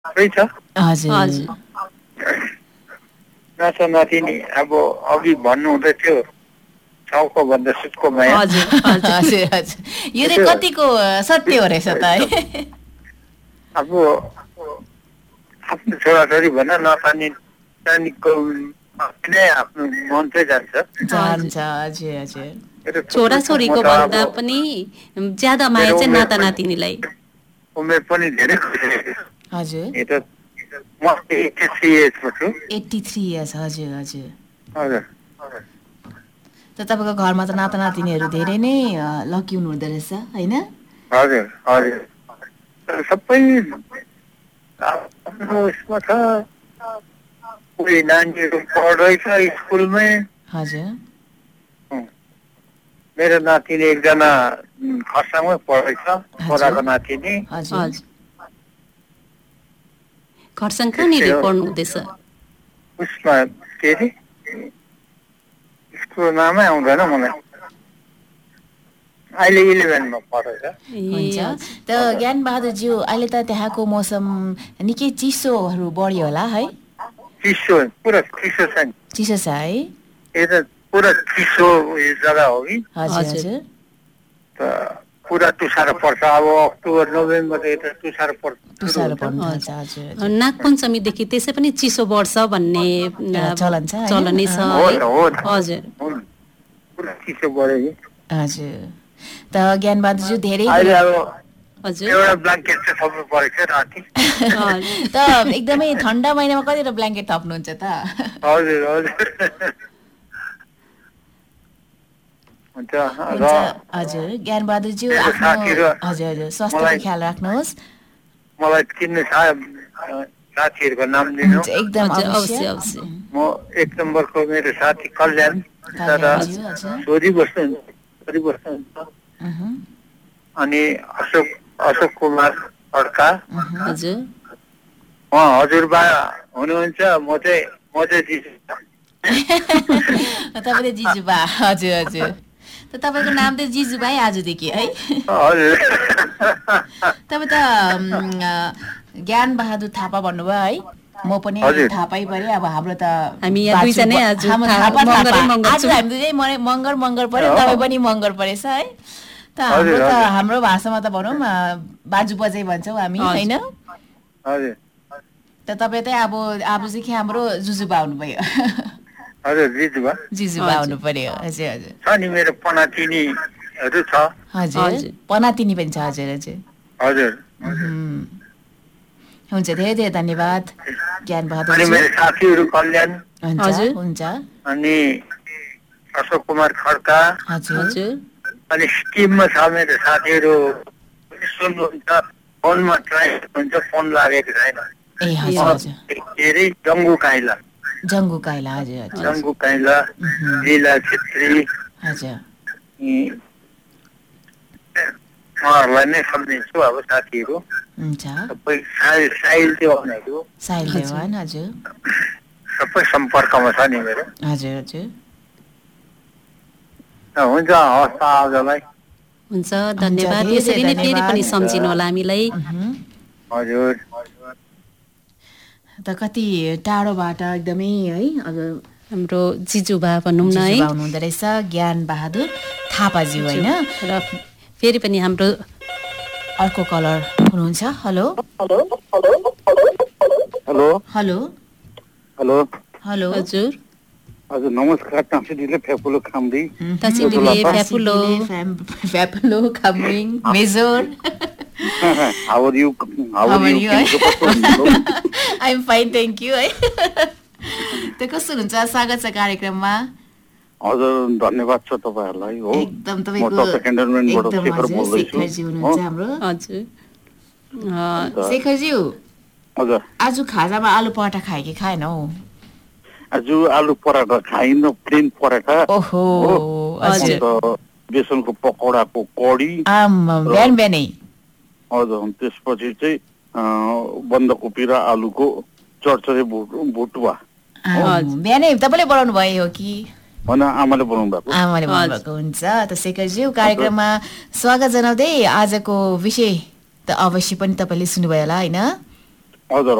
त्यही छ हजुर हजुर नाता नातिनी अब अघि भन्नु हुँदै थियो छाउको भन्दा सुटको माया हजुर हजुर हजुर हजुर यो चाहिँ कतिको सत्य हो रहेछ त है अब आफ्नो छोराछोरी भन्न नातानी नानीको नै आफ्नो मन चाहिँ जान्छ जान्छ हजुर हजुर छोराछोरीको भन्दा पनि ज्यादा माया चाहिँ नाता नातिनीलाई उमेर पनि धेरै खुसी हजुर म 83 एजको छु 83 इयर्स हजुर हजुर हजुर त तपाईँको घरमा त नाता नातिनीहरू धेरै नै लकी हुनुहुँदो रहेछ होइन हजुर हजुर सबै आफ्नो उसमा छ कोही नानीहरू पढ्दैछ स्कुलमै हजुर मेरो नातिनी एकजना खरसाङमै पढ्दैछ छोराको नातिनी हजुर हजुर खरसाङ कहाँनिर पढ्नु हुँदैछ उसमा के अरे स्कुलको नामै आउँदैन मलाई अहिले 11 मा पढ्दैछ हुन्छ त ज्ञानबहादुरज्यू अहिले त त्यहाँको मौसम निकै चिसोहरू बढ्यो होला है चिसो पुरा चिसो छ नि चिसो छ है यो त पुरा चिसो जग्गा हो कि हजुर हजुर त पुरा तुषार पर्छ अब अक्टोबर नोभेम्बर यता तुषार पर्छ तुषार पर्नु थाल्छ हजुर नागपञ्चमीदेखि त्यसै पनि चिसो बढ्छ भन्ने चलन छ चलनै छ हजुर पुरा चिसो बढ्यो कि हजुर त ज्ञानबहादुरज्यू धेरै अहिले अब हजुर एउटा ब्ल्याङ्केट चाहिँ थप्नु परेको छ राति त एकदमै ठन्डा महिनामा कतिवटा ब्ल्याङ्केट थप्नुहुन्छ त हजुर हजुर हुन्छ र हजुर ज्ञानबहादुरज्यू मेरो आफ्नो साथीहरू हजुर हजुर स्वास्थ्यको ख्याल राख्नुहोस् मलाई चिन्ने साथीहरूको नाम दिनु हुन्छ एकदम हजुर, अवश्य अवश्य अवश्य म 1 नम्बरको मेरो साथी कल्याण तर कल्याणज्यू, हजुर छोरी बस्नुहुन्छ अनि अशोक कुमार खड्का हजुर उहाँ हजुरबा हुनुहुन्छ म चाहिँ दिदी तपाईँले जिजुबा हजुर हजुर त तपाईँको नाम चाहिँ जिजुबा है आजदेखि है हजुर तपाईँ त ज्ञानबहादुर थापा भन्नुभयो है म पनि थापै परे अब हाम्रो त हामी यहाँ दुईजनै आज आज हामी दुई मगर पर्यो तपाईँ पनि मगर परेछ है त हाम्रो त हाम्रो भाषामा त भनौँ बाजु बजै भन्छौँ हामी होइन हजुर त तपाईँ चाहिँ अबदेखि हाम्रो जुजुबा हुनुभयो हजुर जिजुबा हुनु पर्यो हजुर हजुर छ नि मेरो पनातिनीहरू छ हजुर पनातिनी पनि छ हजुर हजुर हजुर हुन्छ धेरै धेरै धन्यवाद ज्ञानबहादुर अनि मेरो साथीहरू कल्याण हुन्छ हुन्छ अनि अशोक कुमार खड्का हजुर अनि सिक्किममा छ मेरो साथीहरू सुन्नुहुन्छ फोनमा ट्राई हुन्छ फोन लागेको छैन ए हजुर के अरे जङ्गु काइला हजुर जङ्गु काइला लीला छेत्री हजुर उहाँहरूलाई नै सम्झिन्छु अब साथीहरू हुन्छ सबै साहिल देवानहरू हजुर सबै सम्पर्कमा छ नि मेरो हजुर हजुर हुन्छ हस् त आजलाई हुन्छ धन्यवाद यसरी नै फेरि पनि सम्झिनु होला हामीलाई हजुर त कति टाढोबाट एकदमै है अब हाम्रो जिजुबा भनौँ न है हुनुहुँदो रहेछ ज्ञानबहादुर थापाज्यू होइन र फेरि पनि हाम्रो अर्को कलर हुनुहुन्छ hello hello hello hello hello हजुर हजुर नमस्कार टाँसीले फ्यापुलो खाम्दी टाँसीले फ्यापुलो खाम्दिङ majeure How are you? I'm fine, thank you. त कस्तो हुन्छ स्वागत छ कार्यक्रममा हजुर धन्यवाद छ तपाईहरुलाई हो एकदम तपाईको म तपाईको क्यान्टनमेन्टबाट शेखर बोल्दैछु शेखरजी हुनुहुन्छ हाम्रो हजुर शेखरजी हजुर आज खाजामा आलु पराठा खाए कि खाएन हौ आज आलु पराठा खाइन प्लेन पराठा ओहो हजुर बेसनको पकौडाको कडी बिहान बिहानै हजुर त्यसपछि चाहिँ बन्दाकोपी र आलुको चरचरे भुटुवा बिहानै तपाईले बनाउनु भयो हो कि होइन आमाले बनाउनु भएको हुन्छ त शेखरज्यू कार्यक्रममा स्वागत जनाउँदै आजको विषय त अवश्य पनि तपाईले सुन्नुभयो होला हैन हजुर